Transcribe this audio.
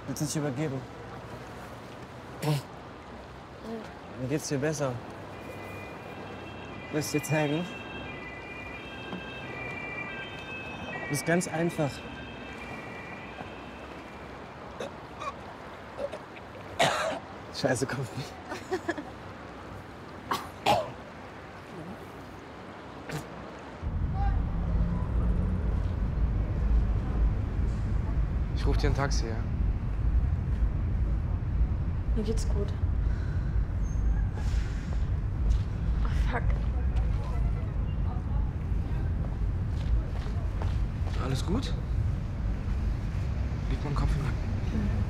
Willst du dich übergeben? Dann geht's dir besser. Willst du dir zeigen? Das ist ganz einfach. Scheiße, kommt nicht. Ich rufe dir ein Taxi, ja? Mir geht's gut. Oh, fuck. Alles gut? Liegt mein Kopf im Nacken.